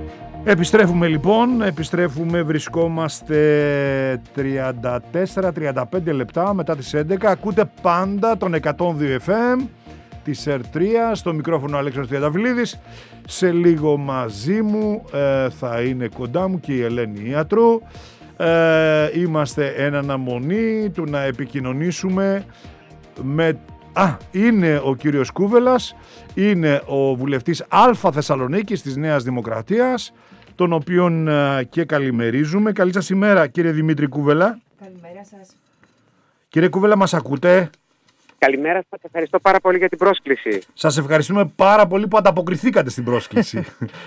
Επιστρέφουμε, βρισκόμαστε 34-35 λεπτά μετά τις 11. Ακούτε πάντα τον 102 FM της ΕΡΤ3, στο μικρόφωνο Αλέξανδρος Τριανταφυλλίδης. Σε λίγο μαζί μου θα είναι κοντά μου και η Ελένη Ιατρού. Είμαστε εν αναμονή του να επικοινωνήσουμε με... είναι ο κύριος Κούβελας, είναι ο βουλευτής Α Θεσσαλονίκης της Νέας Δημοκρατίας, τον οποίον και καλημερίζουμε. Καλή σας ημέρα, κύριε Δημήτρη Κούβελα. Καλημέρα σας. Κύριε Κούβελα, μας ακούτε? Καλημέρα σας, ευχαριστώ πάρα πολύ για την πρόσκληση. Σας ευχαριστούμε πάρα πολύ που ανταποκριθήκατε στην πρόσκληση.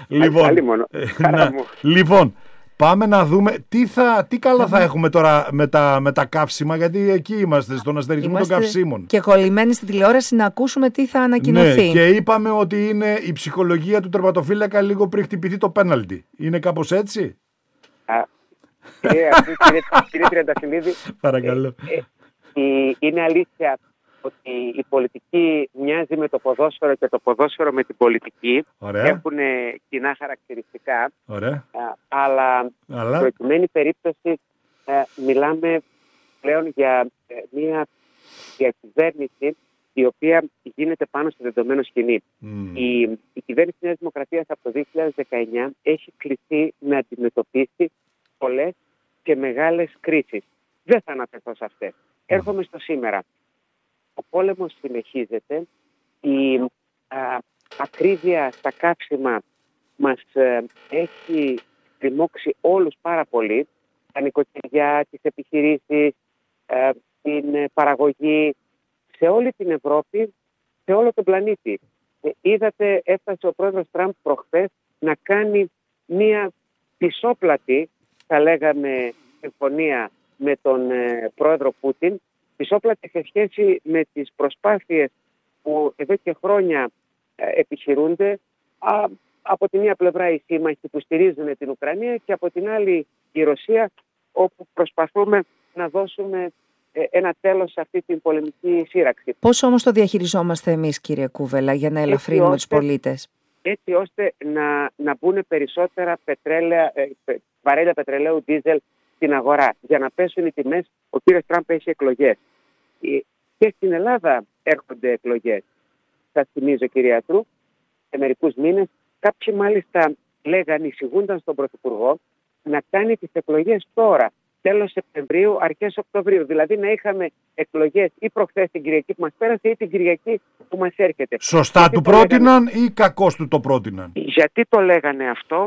Λοιπόν, πάμε να δούμε τι καλά θα έχουμε τώρα με τα καύσιμα, γιατί εκεί είμαστε, στον αστερισμό των καυσίμων. Και κολλημένοι στη τηλεόραση να ακούσουμε τι θα ανακοινωθεί. Ναι, και είπαμε ότι είναι η ψυχολογία του τερματοφύλακα λίγο πριν χτυπηθεί το πέναλτι. Είναι κάπως έτσι? Κύριε Τριανταφυλλίδη, παρακαλώ. Είναι αλήθεια ότι η πολιτική μοιάζει με το ποδόσφαιρο και το ποδόσφαιρο με την πολιτική. Ωραία. Έχουν κοινά χαρακτηριστικά. Ωραία. Αλλά στην προκειμένη περίπτωση μιλάμε πλέον για μια διακυβέρνηση η οποία γίνεται πάνω στο δεδομένο σκηνή. Η κυβέρνηση της Νέας Δημοκρατίας από το 2019 έχει κληθεί να αντιμετωπίσει πολλές και μεγάλες κρίσεις. Δεν θα αναφερθώ σε αυτές. Έρχομαι στο σήμερα. Ο πόλεμος συνεχίζεται, η ακρίβεια στα καύσιμα μας έχει τριμώξει όλους πάρα πολύ, τα νοικοκυριά, τις επιχειρήσεις, την παραγωγή σε όλη την Ευρώπη, σε όλο τον πλανήτη. Είδατε, έφτασε ο πρόεδρος Τραμπ προχθές να κάνει μία πισόπλατη, θα λέγαμε, συμφωνία με τον πρόεδρο Πούτιν, πισόπλατη σε σχέση με τις προσπάθειες που εδώ και χρόνια επιχειρούνται από τη μία πλευρά οι σύμμαχοι που στηρίζουν την Ουκρανία και από την άλλη η Ρωσία, όπου προσπαθούμε να δώσουμε ένα τέλος σε αυτή την πολεμική σύραξη. Πώς όμως το διαχειριζόμαστε εμείς, κύριε Κούβελα, για να ελαφρύνουμε τους πολίτες? Έτσι ώστε να μπουν περισσότερα βαρέλια πετρελαίου, ντίζελ στην αγορά, για να πέσουν οι τιμές. Ο κύριος Τραμπ έχει εκλογές. Και στην Ελλάδα έρχονται εκλογές. Σας θυμίζω, κύριε Ατρού, σε μερικούς μήνες κάποιοι μάλιστα εισηγούνταν στον Πρωθυπουργό να κάνει τις εκλογές τώρα, τέλος Σεπτεμβρίου, αρχές Οκτωβρίου. Δηλαδή να είχαμε εκλογές ή προχθές την Κυριακή που μας πέρασε ή την Κυριακή που μας έρχεται. Σωστά του πρότειναν ή κακώς του το πρότειναν? Γιατί το λέγανε αυτό?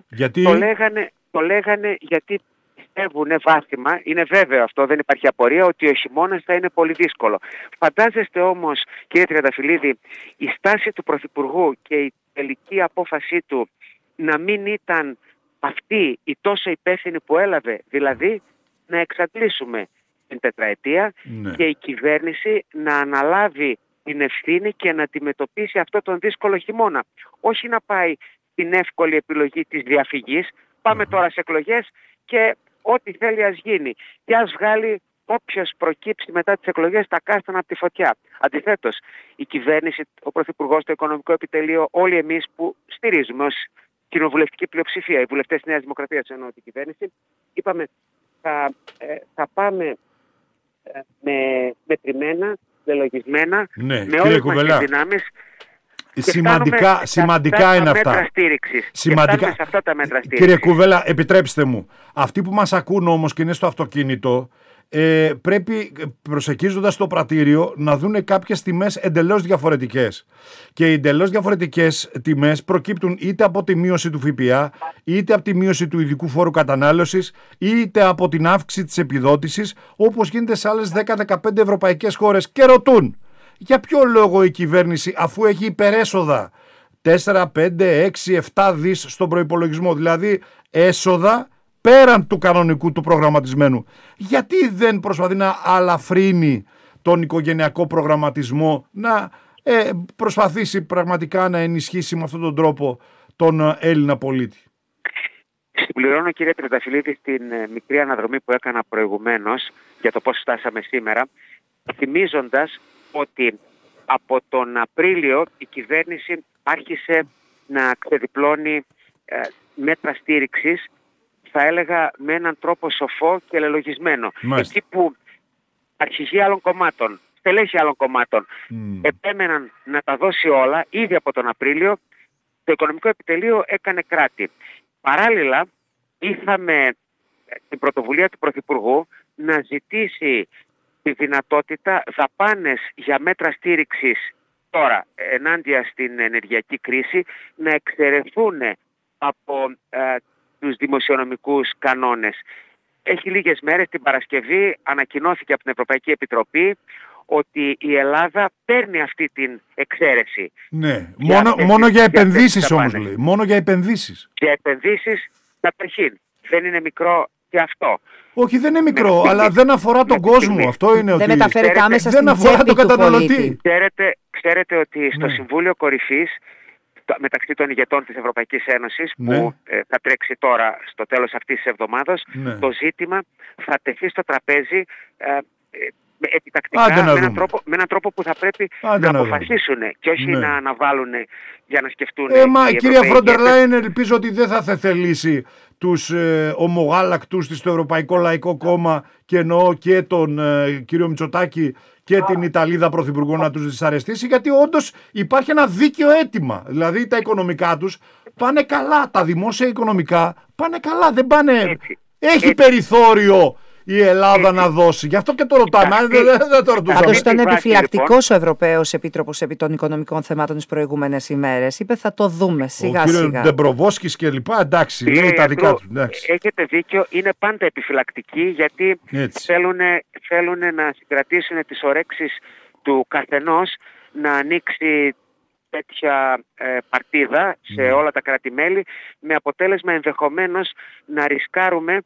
Το λέγανε γιατί πιστεύουν βάθημα, είναι βέβαιο αυτό, δεν υπάρχει απορία, ότι ο χειμώνας θα είναι πολύ δύσκολο. Φαντάζεστε όμως, κύριε Τριανταφυλλίδη, η στάση του Πρωθυπουργού και η τελική απόφασή του να μην ήταν αυτή η τόσο υπεύθυνη που έλαβε, δηλαδή να εξαντλήσουμε την τετραετία και η κυβέρνηση να αναλάβει την ευθύνη και να αντιμετωπίσει αυτό τον δύσκολο χειμώνα. Όχι να πάει στην εύκολη επιλογή της διαφυγής, πάμε τώρα σε εκλογές και ό,τι θέλει ας γίνει. Και ας βγάλει όποιος προκύψει μετά τις εκλογές τα κάστανα από τη φωτιά. Αντιθέτως, η κυβέρνηση, ο Πρωθυπουργός, το Οικονομικό Επιτελείο, όλοι εμείς που στηρίζουμε ως κοινοβουλευτική πλειοψηφία, οι βουλευτές της Νέας Δημοκρατίας εννοώ την κυβέρνηση, είπαμε θα πάμε μετρημένα, δελογισμένα, με όλες τις δυνάμεις. Σημαντικά είναι αυτά. Σημαντικά. Σε αυτά τα μέτρα στήριξης. Κύριε Κούβελα, επιτρέψτε μου. Αυτοί που μας ακούν όμως και είναι στο αυτοκίνητο, πρέπει προσεγγίζοντας το πρατήριο να δουν κάποιες τιμές εντελώς διαφορετικές. Και οι εντελώς διαφορετικές τιμές προκύπτουν είτε από τη μείωση του ΦΠΑ, είτε από τη μείωση του ειδικού φόρου κατανάλωσης, είτε από την αύξηση της επιδότησης, όπως γίνεται σε άλλες 10-15 ευρωπαϊκές χώρες. Και ρωτούν, για ποιο λόγο η κυβέρνηση, αφού έχει υπερέσοδα 4, 5, 6, 7 δις στον προϋπολογισμό, δηλαδή έσοδα πέραν του κανονικού του προγραμματισμένου, γιατί δεν προσπαθεί να αλαφρύνει τον οικογενειακό προγραμματισμό, να προσπαθήσει πραγματικά να ενισχύσει με αυτόν τον τρόπο τον Έλληνα πολίτη? Συμπληρώνω, κύριε Τριανταφυλλίδη, στην μικρή αναδρομή που έκανα προηγουμένως για το πώς φτάσαμε σήμερα, θυμίζοντας ότι από τον Απρίλιο η κυβέρνηση άρχισε να ξεδιπλώνει μέτρα στήριξης, θα έλεγα με έναν τρόπο σοφό και λελογισμένο. Εκεί που αρχηγοί άλλων κομμάτων, στελέχοι άλλων κομμάτων επέμεναν να τα δώσει όλα ήδη από τον Απρίλιο, το Οικονομικό Επιτελείο έκανε κράτη. Παράλληλα, είχαμε την πρωτοβουλία του Πρωθυπουργού να ζητήσει τη δυνατότητα δαπάνες για μέτρα στήριξης τώρα ενάντια στην ενεργειακή κρίση να εξαιρεθούν από τους δημοσιονομικούς κανόνες. Έχει λίγες μέρες, την Παρασκευή ανακοινώθηκε από την Ευρωπαϊκή Επιτροπή ότι η Ελλάδα παίρνει αυτή την εξαίρεση. Ναι, μόνο για επενδύσεις όμως λέει. Μόνο για επενδύσεις. Για επενδύσεις καταρχήν. Δεν είναι μικρό και αυτό. Όχι, δεν είναι μικρό, αλλά δεν αφορά τον κόσμο. Αυτό είναι δεν μεταφέρεται άμεσα στην τσέπη του καταναλωτή. Ξέρετε ότι στο Συμβούλιο Κορυφής, μεταξύ των ηγετών της Ευρωπαϊκής Ένωσης, που θα τρέξει τώρα στο τέλος αυτής της εβδομάδας, το ζήτημα θα τεθεί στο τραπέζι επιτακτικά με έναν τρόπο που θα πρέπει να αποφασίσουν και όχι να αναβάλουν για να σκεφτούν. Κυρία Φρόντερ Λάιεν, ελπίζω ότι δεν θα θελήσει τους ομογάλακτους της στο Ευρωπαϊκό Λαϊκό Κόμμα, και εννοώ και τον κύριο Μητσοτάκη και την Ιταλίδα Πρωθυπουργό, να τους δυσαρεστήσει, γιατί όντως υπάρχει ένα δίκαιο αίτημα. Δηλαδή τα οικονομικά τους πάνε καλά, τα δημόσια οικονομικά πάνε καλά, δεν πάνε... Έχει περιθώριο η Ελλάδα να δώσει. Γι' αυτό και το ρωτάμε. Δεν το ρωτούσαμε. Πάντως ήταν επιφυλακτικός ο Ευρωπαίος Επίτροπος επί των οικονομικών θεμάτων τις προηγούμενες ημέρες. Είπε θα το δούμε σιγά σιγά. Ο κύριος Ντεμπροβόσκης και λοιπά, εντάξει, λέει τα δικά του. Έχετε δίκιο, είναι πάντα επιφυλακτικοί, γιατί θέλουν να συγκρατήσουν τις ορέξεις του καθενός να ανοίξει τέτοια παρτίδα σε όλα τα κράτη-μέλη, με αποτέλεσμα ενδεχομένως να ρισκάρουμε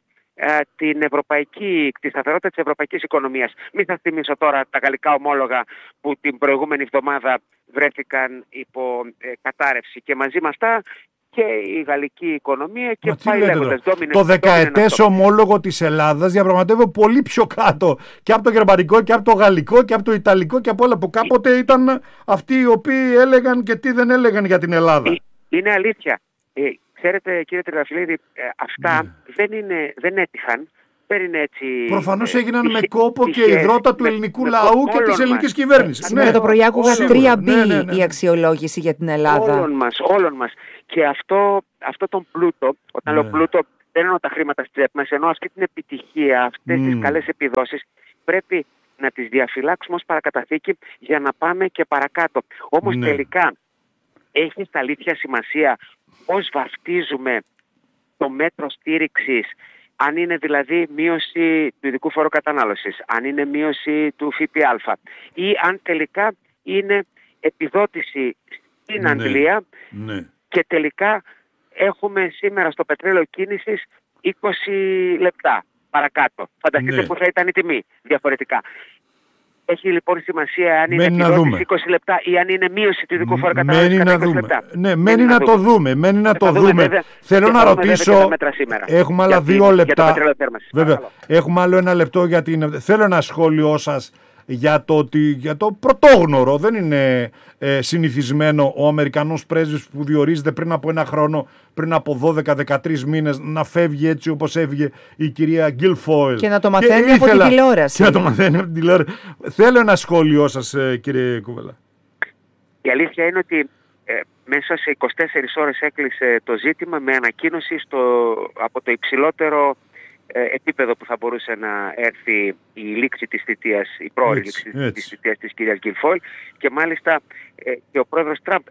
τη σταθερότητα της ευρωπαϊκής οικονομίας. Μην σας θυμίσω τώρα τα γαλλικά ομόλογα που την προηγούμενη εβδομάδα βρέθηκαν υπό κατάρρευση, και μαζί με αυτά και η γαλλική οικονομία, και πάει λέγοντας. Το δεκαετές ομόλογο της Ελλάδας διαπραγματεύεται πολύ πιο κάτω και από το γερμανικό και από το γαλλικό και από το ιταλικό και από όλα, που κάποτε ήταν αυτοί οι οποίοι έλεγαν και τι δεν έλεγαν για την Ελλάδα. Είναι αλήθεια. Ξέρετε, κύριε Τριανταφυλλίδη, αυτά δεν έτυχαν. Δεν είναι έτσι. Προφανώς έγιναν με κόπο και υδρότα του ελληνικού λαού και της ελληνικής κυβέρνησης. Σήμερα το πρωί άκουγα 3B η αξιολόγηση για την Ελλάδα. Όλων μας. Και αυτό τον πλούτο, όταν λέω πλούτο, δεν εννοώ τα χρήματα στη τσέπη μας, εννοώ αυτή την επιτυχία, αυτές τις καλές επιδόσεις, πρέπει να τις διαφυλάξουμε ως παρακαταθήκη για να πάμε και παρακάτω. Όμως τελικά έχει στα αλήθεια σημασία πώς βαφτίζουμε το μέτρο στήριξης, αν είναι δηλαδή μείωση του ειδικού φόρου κατανάλωσης, αν είναι μείωση του ΦΠΑ, ή αν τελικά είναι επιδότηση στην Αγγλία, και τελικά έχουμε σήμερα στο πετρέλαιο κίνησης 20 λεπτά παρακάτω. Φανταστείτε που θα ήταν η τιμή διαφορετικά. Έχει λοιπόν σημασία αν είναι επιδότηση 20 λεπτά ή αν είναι μείωση του ειδικού φόρου κατανάλωσης κατά 20 λεπτά. Ναι, μένει να το δούμε. Θέλω να ρωτήσω, έχουμε άλλα 2 λεπτά. Βέβαια, έχουμε άλλο 1 λεπτό για την... Θέλω ένα σχόλιο σας για το πρωτόγνωρο. Δεν είναι συνηθισμένο ο Αμερικανός πρέσβης που διορίζεται πριν από 1 χρόνο, πριν από 12-13 μήνες, να φεύγει έτσι όπως έφυγε η κυρία Γκίλφόιλ. Και να το μαθαίνει από την τηλεόραση. Θέλω ένα σχόλιο σας, κύριε Κούβελα. Η αλήθεια είναι ότι μέσα σε 24 ώρες έκλεισε το ζήτημα με ανακοίνωση από το υψηλότερο επίπεδο που θα μπορούσε να έρθει η λήξη της θητείας, η πρόορη λήξη της θητείας της κυρίας Γκίλφόιλ, και μάλιστα και ο πρόεδρος Τραμπ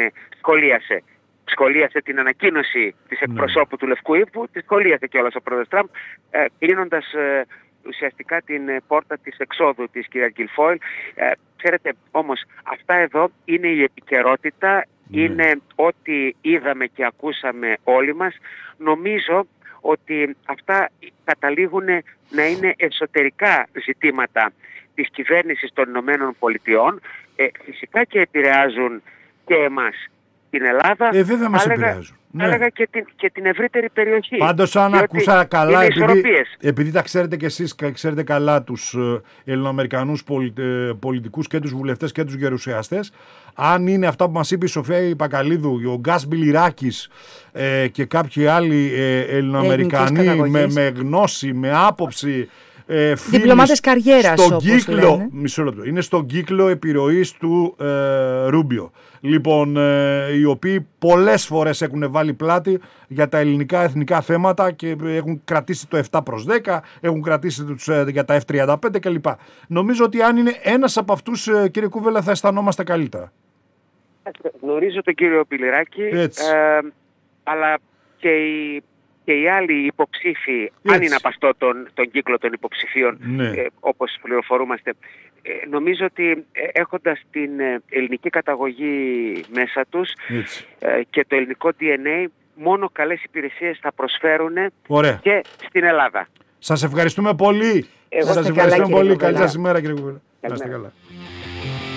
σχολίασε την ανακοίνωση της εκπροσώπου του Λευκού Οίκου, τη σχολίασε κιόλας ο πρόεδρος Τραμπ, κλείνοντας ουσιαστικά την πόρτα της εξόδου της κυρίας Γκίλφόιλ. Ξέρετε όμως, αυτά εδώ είναι η επικαιρότητα, είναι ό,τι είδαμε και ακούσαμε όλοι μας. Νομίζω ότι αυτά καταλήγουν να είναι εσωτερικά ζητήματα της κυβέρνησης των Ηνωμένων Πολιτειών, φυσικά και επηρεάζουν και εμάς την Ελλάδα. Βέβαια μας επηρεάζουν. έλεγα και την ευρύτερη περιοχή. Πάντως αν ακούσα καλά, επειδή τα ξέρετε και εσείς, ξέρετε καλά τους Ελληνοαμερικανούς πολιτικούς και τους βουλευτές και τους γερουσιαστές, αν είναι αυτά που μας είπε η Σοφία Πακαλίδου, ο Γκάς Μπιλιράκης και κάποιοι άλλοι Ελληνοαμερικανοί με γνώση, με άποψη, διπλωμάτες καριέρας, όπως λένε. Μισό λεπτό. Είναι στον κύκλο επιρροής του Ρούμπιο. Λοιπόν, οι οποίοι πολλές φορές έχουν βάλει πλάτη για τα ελληνικά εθνικά θέματα και έχουν κρατήσει το 7/10, έχουν κρατήσει για τα F-35 κλπ. Νομίζω ότι αν είναι ένας από αυτούς, κύριε Κούβελα, θα αισθανόμαστε καλύτερα. Γνωρίζω τον κύριο Μπιλιράκη, αλλά και οι άλλοι υποψήφοι, αν είναι από αυτό τον κύκλο των υποψηφίων, όπως πληροφορούμαστε, νομίζω ότι έχοντας την ελληνική καταγωγή μέσα τους και το ελληνικό DNA, μόνο καλές υπηρεσίες θα προσφέρουν και στην Ελλάδα. Σας ευχαριστούμε πολύ. Σας ευχαριστούμε πολύ. Καλή σας ημέρα, κύριε Κουβέλα.